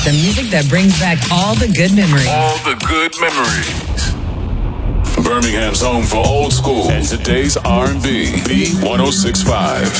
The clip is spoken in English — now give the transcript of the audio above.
The music that brings back all the good memories. All the good memories. Birmingham's home for old school and today's R&B. B1065.